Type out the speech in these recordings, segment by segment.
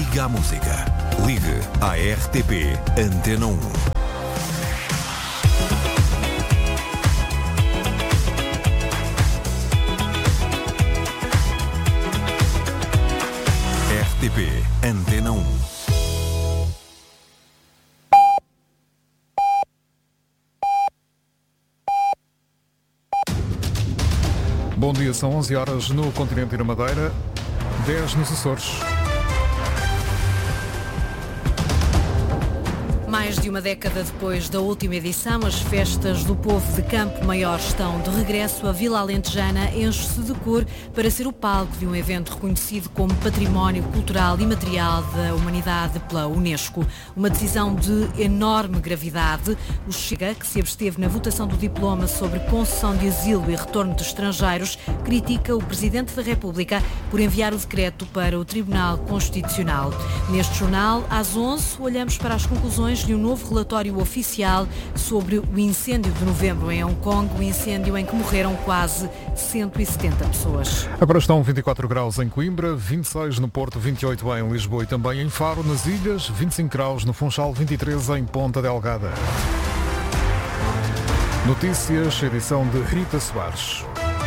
Ligue à música. Ligue à RTP Antena 1. RTP Antena 1. Bom dia, são 11 horas no continente e na Madeira, 10 nos Açores. Mais de uma década depois da última edição, as festas do povo de Campo Maior estão de regresso. A Vila Alentejana enche-se de cor para ser o palco de um evento reconhecido como Património Cultural e Material da Humanidade pela Unesco. Uma decisão de enorme gravidade. O Chega, que se absteve na votação do diploma sobre concessão de asilo e retorno de estrangeiros, critica o Presidente da República por enviar o decreto para o Tribunal Constitucional. Neste jornal, às 11, olhamos para as conclusões de um novo relatório oficial sobre o incêndio de novembro em Hong Kong, o incêndio em que morreram quase 170 pessoas. Agora estão 24 graus em Coimbra, 26 no Porto, 28 em Lisboa e também em Faro, nas Ilhas, 25 graus no Funchal, 23 em Ponta Delgada. Notícias, edição de Rita Soares.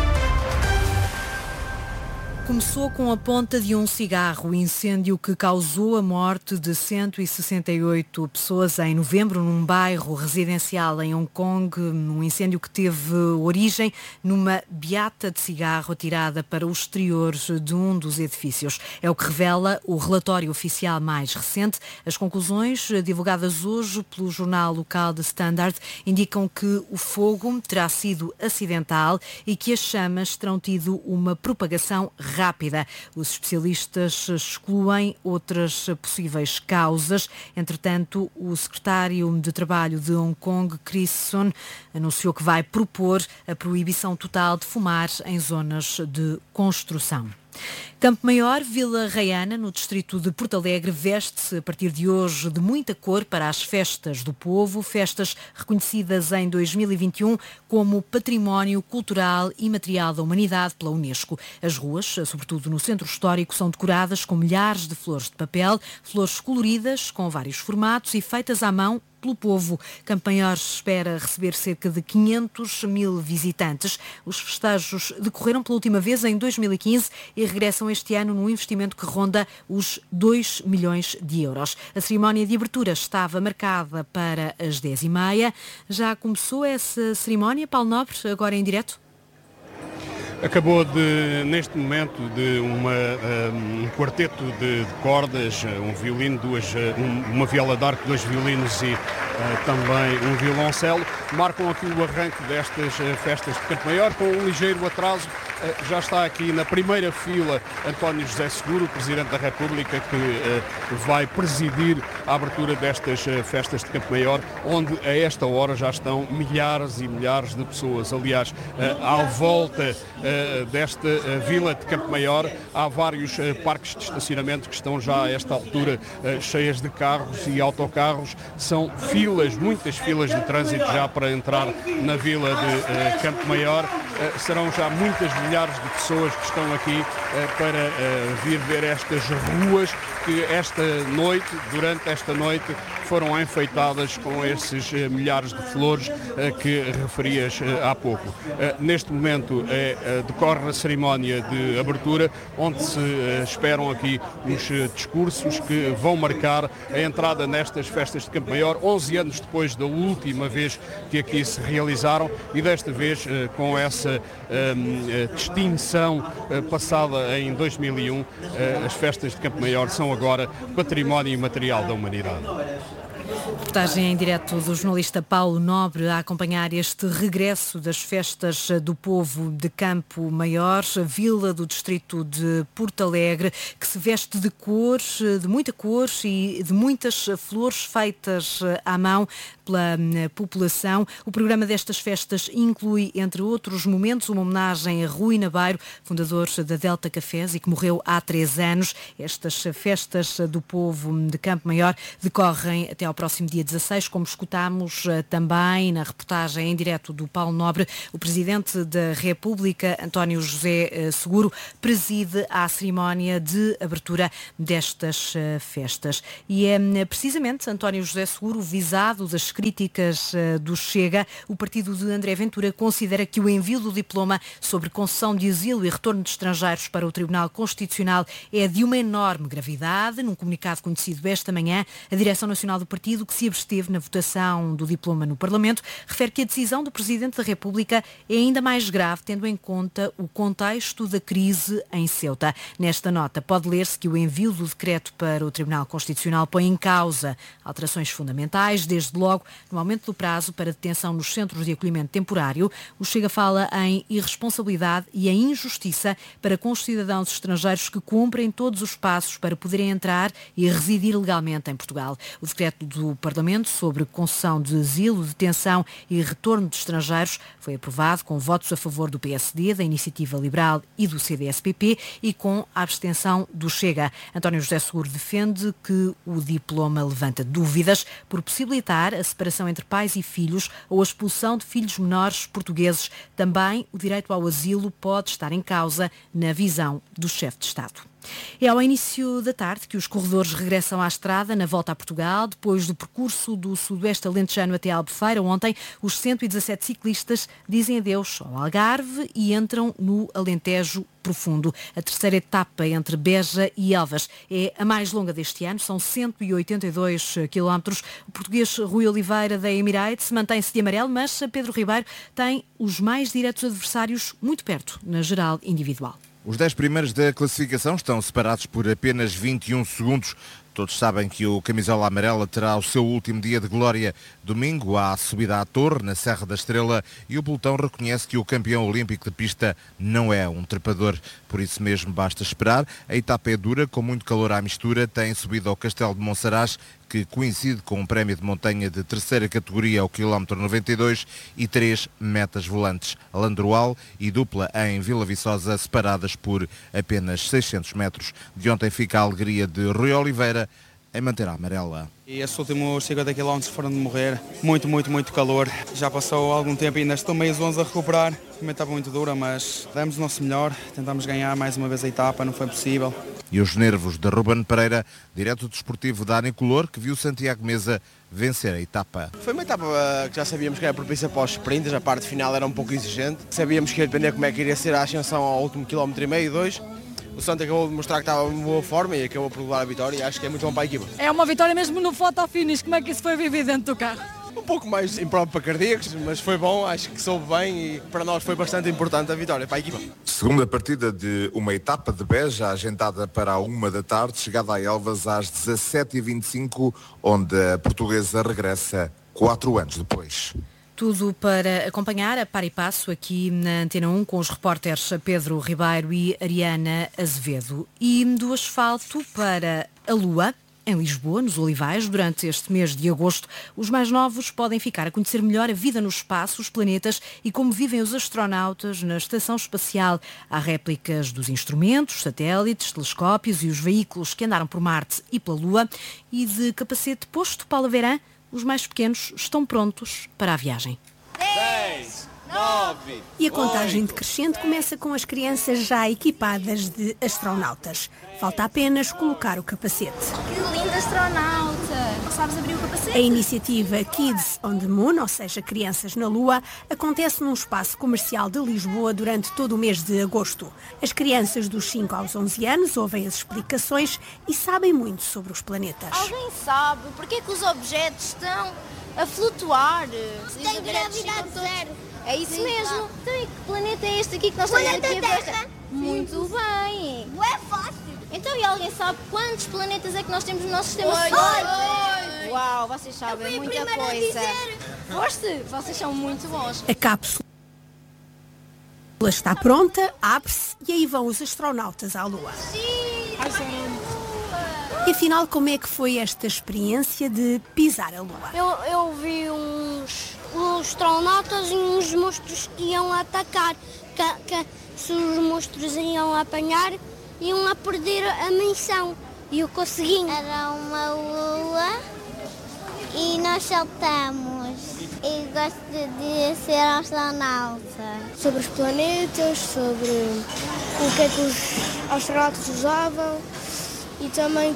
Começou com a ponta de um cigarro, o incêndio que causou a morte de 168 pessoas em novembro num bairro residencial em Hong Kong, um incêndio que teve origem numa beata de cigarro atirada para o exterior de um dos edifícios. É o que revela o relatório oficial mais recente. As conclusões, divulgadas hoje pelo jornal local The Standard, indicam que o fogo terá sido acidental e que as chamas terão tido uma propagação rápida. Os especialistas excluem outras possíveis causas. Entretanto, o secretário de Trabalho de Hong Kong, Chris Sun, anunciou que vai propor a proibição total de fumar em zonas de construção. Campo Maior, Vila Raiana, no distrito de Porto Alegre, veste-se a partir de hoje de muita cor para as festas do povo, festas reconhecidas em 2021 como Património Cultural e Material da Humanidade pela Unesco. As ruas, sobretudo no centro histórico, são decoradas com milhares de flores de papel, flores coloridas com vários formatos e feitas à mão pelo povo. Campo Maior espera receber cerca de 500 mil visitantes. Os festejos decorreram pela última vez em 2015 e regressam este ano num investimento que ronda os 2 milhões de euros. A cerimónia de abertura estava marcada para as 10h30. Já começou essa cerimónia, Paulo Nobre, agora em direto? Acabou neste momento de um quarteto de cordas, um violino, uma viola d'arco, 2 violinos e também um violoncelo, marcam aqui o arranque destas festas de Campo Maior com um ligeiro atraso. Já está aqui na primeira fila António José Seguro, o Presidente da República, que vai presidir a abertura destas festas de Campo Maior, onde a esta hora já estão milhares e milhares de pessoas. Aliás, à volta desta vila de Campo Maior há vários parques de estacionamento que estão já a esta altura cheias de carros e autocarros. São filas, muitas filas de trânsito já para entrar na vila de Campo Maior. Serão já muitas milhares de pessoas que estão aqui para vir ver estas ruas que durante esta noite, foram enfeitadas com esses milhares de flores que referias há pouco. Neste momento decorre a cerimónia de abertura, onde se esperam aqui os discursos que vão marcar a entrada nestas festas de Campo Maior, 11 anos depois da última vez que aqui se realizaram, e desta vez com essa distinção passada em 2001, as festas de Campo Maior são agora Património Imaterial da Humanidade. Reportagem em direto do jornalista Paulo Nobre a acompanhar este regresso das festas do povo de Campo Maior, a vila do distrito de Porto Alegre, que se veste de cor, de muita cor e de muitas flores feitas à mão pela população. O programa destas festas inclui, entre outros momentos, uma homenagem a Rui Nabeiro, fundador da Delta Cafés e que morreu há 3 anos. Estas festas do povo de Campo Maior decorrem até ao próximo próximo dia 16, como escutámos também na reportagem em direto do Paulo Nobre. O Presidente da República, António José Seguro, preside a cerimónia de abertura destas festas. E é precisamente António José Seguro, visado das críticas do Chega. O partido de André Ventura considera que o envio do diploma sobre concessão de asilo e retorno de estrangeiros para o Tribunal Constitucional é de uma enorme gravidade. Num comunicado conhecido esta manhã, a Direção Nacional do Partido, que se absteve na votação do diploma no Parlamento, refere que a decisão do Presidente da República é ainda mais grave, tendo em conta o contexto da crise em Ceuta. Nesta nota pode ler-se que o envio do decreto para o Tribunal Constitucional põe em causa alterações fundamentais, desde logo no aumento do prazo para detenção nos centros de acolhimento temporário. O Chega fala em irresponsabilidade e em injustiça para com os cidadãos estrangeiros que cumprem todos os passos para poderem entrar e residir legalmente em Portugal. O decreto do Parlamento sobre concessão de asilo, detenção e retorno de estrangeiros foi aprovado com votos a favor do PSD, da Iniciativa Liberal e do CDS-PP e com a abstenção do Chega. António José Seguro defende que o diploma levanta dúvidas por possibilitar a separação entre pais e filhos ou a expulsão de filhos menores portugueses. Também o direito ao asilo pode estar em causa na visão do chefe de Estado. É ao início da tarde que os corredores regressam à estrada na volta a Portugal. Depois do percurso do Sudoeste Alentejano até Albufeira, ontem os 117 ciclistas dizem adeus ao Algarve e entram no Alentejo Profundo. A terceira etapa entre Beja e Elvas é a mais longa deste ano, são 182 quilómetros. O português Rui Oliveira da Emirates mantém-se de amarelo, mas Pedro Ribeiro tem os mais diretos adversários muito perto na geral individual. Os 10 primeiros da classificação estão separados por apenas 21 segundos. Todos sabem que o camisola amarela terá o seu último dia de glória domingo à subida à Torre, na Serra da Estrela, e o pelotão reconhece que o campeão olímpico de pista não é um trepador. Por isso mesmo basta esperar. A etapa é dura, com muito calor à mistura, tem subido ao Castelo de Monsaraz, que coincide com um prémio de montanha de terceira categoria ao quilómetro 92 e 3 metas volantes, Landroal e dupla em Vila Viçosa, separadas por apenas 600 metros. De ontem fica a alegria de Rui Oliveira em manter a amarela. E esses últimos 50 km foram de morrer, muito calor. Já passou algum tempo e ainda estou meio zonzo a recuperar. Também estava muito dura, mas demos o nosso melhor, tentámos ganhar mais uma vez a etapa, não foi possível. E os nervos de Ruben Pereira, direto desportivo da Anicolor, que viu Santiago Mesa vencer a etapa. Foi uma etapa que já sabíamos que era propícia para os sprints, a parte final era um pouco exigente. Sabíamos que ia depender como é que iria ser a ascensão ao último quilómetro e meio, 2. O Santos acabou de mostrar que estava em boa forma e acabou por levar a vitória e acho que é muito bom para a equipa. É uma vitória mesmo no photo-finish, como é que isso foi vivido dentro do carro? Um pouco mais impróprio para cardíacos, mas foi bom, acho que soube bem e para nós foi bastante importante a vitória para a equipa. Segunda partida de uma etapa de Beja, agendada para a 1 da tarde, chegada a Elvas às 17h25, onde a portuguesa regressa 4 anos depois. Tudo para acompanhar a par e passo aqui na Antena 1 com os repórteres Pedro Ribeiro e Ariana Azevedo. E do asfalto para a Lua, em Lisboa, nos Olivais, durante este mês de agosto, os mais novos podem ficar a conhecer melhor a vida no espaço, os planetas e como vivem os astronautas na Estação Espacial. Há réplicas dos instrumentos, satélites, telescópios e os veículos que andaram por Marte e pela Lua. E de capacete posto, Paula Verã, os mais pequenos estão prontos para a viagem. 10, 9, e a contagem decrescente começa com as crianças já equipadas de astronautas. Falta apenas colocar o capacete. Que lindo astronauta! Sabes abrir o capacete? A iniciativa Kids on the Moon, ou seja, Crianças na Lua, acontece num espaço comercial de Lisboa durante todo o mês de agosto. As crianças dos 5 aos 11 anos ouvem as explicações e sabem muito sobre os planetas. Alguém sabe porque é que os objetos estão a flutuar? Tem gravidade zero. É isso mesmo. Então, e que planeta é este aqui que nós estamos aqui a ver? Muito bem. É fácil. Então, e alguém sabe quantos planetas é que nós temos no nosso sistema solar? Uau, vocês sabem muita coisa. Foste? Vocês são muito bons. A cápsula está pronta, abre-se e aí vão os astronautas à Lua. Sim! E afinal, como é que foi esta experiência de pisar a Lua? Eu vi uns astronautas e uns monstros que iam atacar. Que se os monstros iam apanhar, iam a perder a missão. E eu consegui. Era uma lua e nós saltamos. E gosto de ser astronauta. Sobre os planetas, sobre o que é que os astronautas usavam e também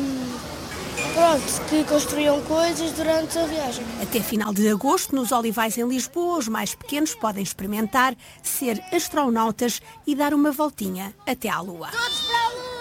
que construíam coisas durante a viagem. Até final de agosto, nos Olivais em Lisboa, os mais pequenos podem experimentar ser astronautas e dar uma voltinha até à Lua. Todos para a Lua!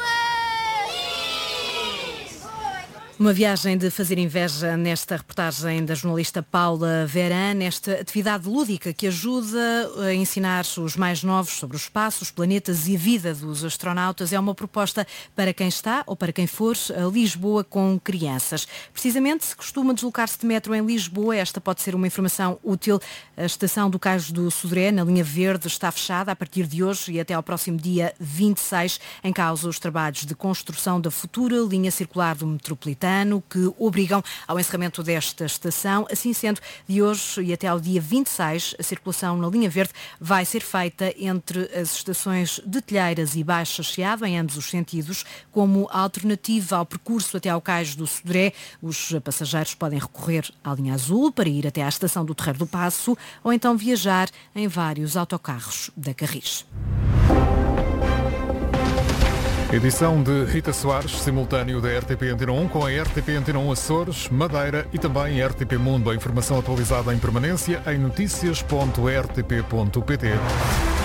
Uma viagem de fazer inveja nesta reportagem da jornalista Paula Veran, nesta atividade lúdica que ajuda a ensinar os mais novos sobre o espaço, os planetas e a vida dos astronautas. É uma proposta para quem está ou para quem for a Lisboa com crianças. Precisamente, se costuma deslocar-se de metro em Lisboa, esta pode ser uma informação útil. A estação do Cais do Sodré, na linha verde, está fechada a partir de hoje e até ao próximo dia 26, em causa os trabalhos de construção da futura linha circular do metropolitano, que obrigam ao encerramento desta estação. Assim sendo, de hoje e até ao dia 26, a circulação na linha verde vai ser feita entre as estações de Telheiras e Baixa Chiado, em ambos os sentidos, como alternativa ao percurso até ao Cais do Sodré. Os passageiros podem recorrer à linha azul para ir até à estação do Terreiro do Paço ou então viajar em vários autocarros da Carris. Edição de Rita Soares, simultâneo da RTP Antena 1 com a RTP Antena 1 Açores, Madeira e também a RTP Mundo. A informação atualizada em permanência em noticias.rtp.pt.